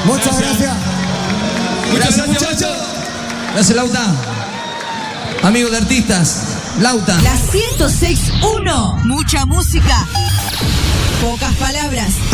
Muchas gracias. Gracias, muchachos. Gracias, Lauta. Amigo de artistas, Lauta. La 106.1. Mucha música. Pocas palabras.